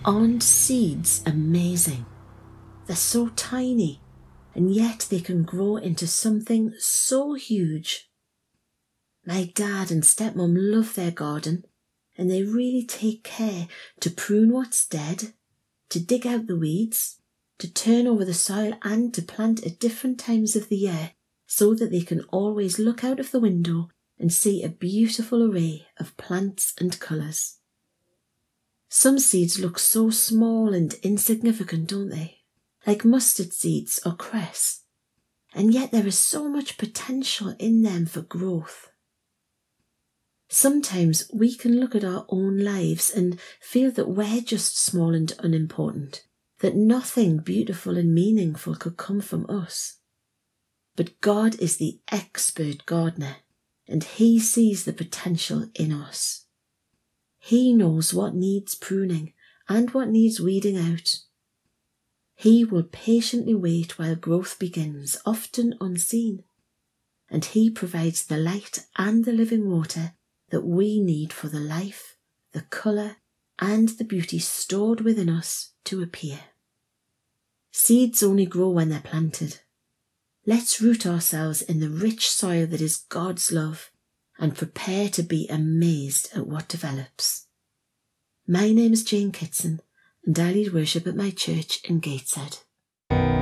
Aren't seeds amazing? They're so tiny, and yet they can grow into something so huge. My dad and stepmom love their garden, and they really take care to prune what's dead, to dig out the weeds, to turn over the soil and to plant at different times of the year so that they can always look out of the window and see a beautiful array of plants and colours. Some seeds look so small and insignificant, don't they? Like mustard seeds or cress. And yet there is so much potential in them for growth. Sometimes we can look at our own lives and feel that we're just small and unimportant, that nothing beautiful and meaningful could come from us. But God is the expert gardener, and He sees the potential in us. He knows what needs pruning and what needs weeding out. He will patiently wait while growth begins, often unseen, and He provides the light and the living water that we need for the life, the colour, and the beauty stored within us to appear. Seeds only grow when they're planted. Let's root ourselves in the rich soil that is God's love and prepare to be amazed at what develops. My name is Jane Kitson, and I lead worship at my church in Gateshead.